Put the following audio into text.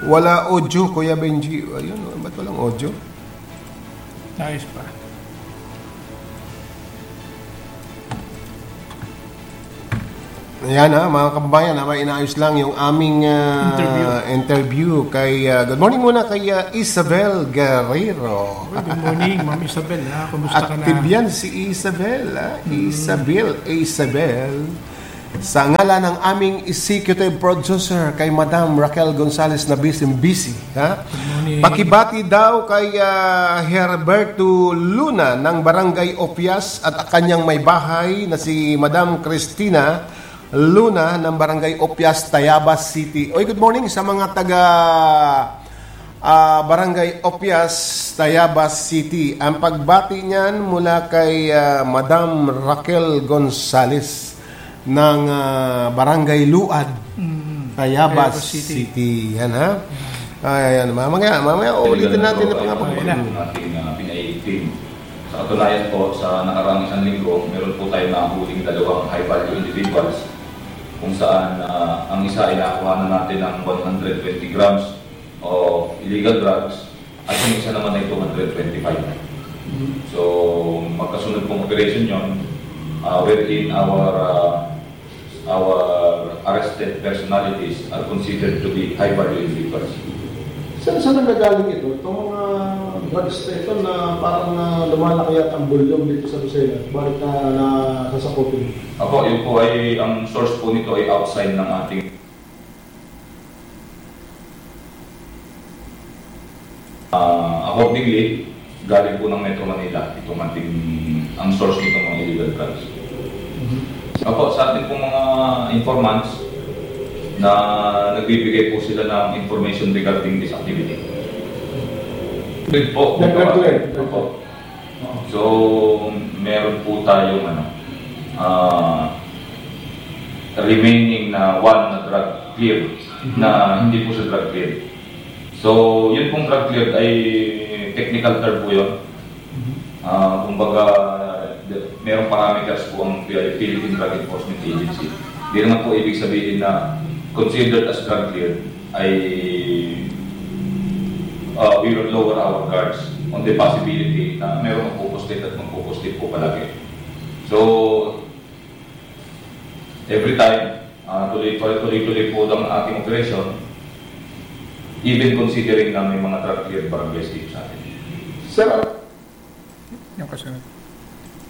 Wala audio, Kuya Benji. Ayun, ba't walang audio? Ayos pa. Ayan mga kababayan, inaayos lang yung aming interview kay, good morning muna kay Isabel Guerrero. Good morning, Ma'am Isabel. Kumusta ka na? Active yan si Isabel. Isabel. Sa ngalan ng aming executive producer kay Madam Raquel Gonzalez na busy. Pakibati daw kay Herberto Luna ng Barangay Opias at kanyang may bahay na si Madam Cristina Luna ng Barangay Opias, Tayabas City. Good morning sa mga taga Barangay Opias, Tayabas City. Ang pagbati niyan mula kay Madam Raquel Gonzalez ng Barangay Luad, Tayabas City. Yan Ayan, mamaya ulitin natin na ating pinaitim. Sa katunayan po, sa nakaraang isang linggo, meron po tayo nahuling dalawang high-value individuals kung saan ang isa ay nakuha na natin ng 120 grams of illegal drugs at yung isa naman ay 225. So, magkasunod pong operation yun wherein our arrested personalities are considered to be high-value individuals. Saan nagagaling ito? Itong mga drugs na ito na parang lumalaki at ang bulyong dito sa Lucena. Bakit na sasakopin? Ako, yun po ay, ang source po nito ay outside ng ating accordingly, galing po ng Metro Manila itong ating, ang source nito mga illegal drugs. Ako, sa ating pong mga informants na nagbibigay po sila ng information regarding this activity. Po, so, meron po tayong remaining na one na drug clear na hindi po sa drug clear. So, yun pong drug clear ay technical term po yun. Kumbaga, merong parameters po ang Philippine Drug Enforcement Agency. Hindi naman po ibig sabihin na considered as drug clear ay we will lower our guards on the possibility na merong magpupustit at magpupustit po palagi. So, every time, tuloy-tuloy po ang ating operation, even considering na may mga drug clear barangays dito sa atin. Sir, yung kasunod.